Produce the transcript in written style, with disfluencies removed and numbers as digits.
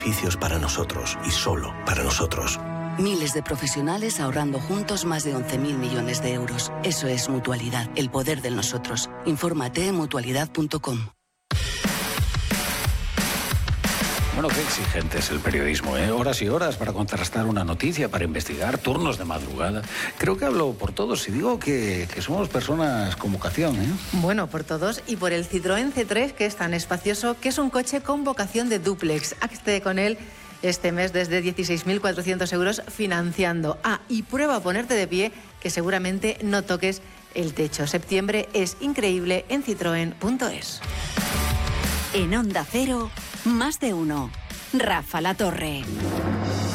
Beneficios para nosotros y solo para nosotros. Miles de profesionales ahorrando juntos más de 11.000 millones de euros. Eso es Mutualidad, el poder de nosotros. Infórmate en mutualidad.com. Bueno, qué exigente es el periodismo, ¿eh? Horas y horas para contrastar una noticia, para investigar, turnos de madrugada. Creo que hablo por todos si digo que somos personas con vocación, ¿eh? Bueno, por todos y por el Citroën C3, que es tan espacioso, que es un coche con vocación de dúplex. Hazte con él este mes desde 16.400 euros financiando. Y prueba a ponerte de pie, que seguramente no toques el techo. Septiembre es increíble en citroen.es. En Onda Cero, Más de Uno. Rafa La Torre.